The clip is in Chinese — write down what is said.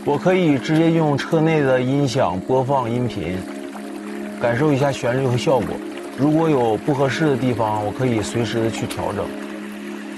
我可以直接用车内的音响播放音频，感受一下旋律和效果。如果有不合适的地方，我可以随时去调整。